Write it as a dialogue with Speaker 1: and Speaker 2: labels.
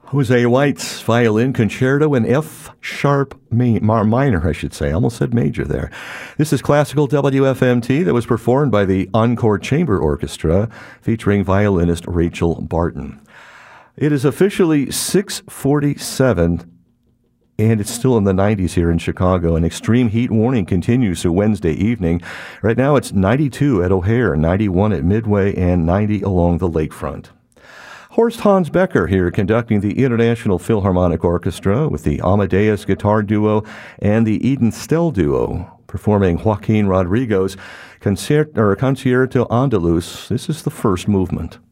Speaker 1: Jose White's Violin Concerto in F sharp minor, I should say. I almost said major there. This is classical WFMT that was performed by the Encore Chamber Orchestra featuring violinist Rachel Barton. It is officially 6:47, and it's still in the 90s here in Chicago. An extreme heat warning continues through Wednesday evening. Right now it's 92 at O'Hare, 91 at Midway, and 90 along the lakefront. Horst Hans Becker here conducting the International Philharmonic Orchestra with the Amadeus Guitar Duo and the Eden Stell Duo performing Joaquin Rodrigo's Concierto Andaluz. This is the first movement.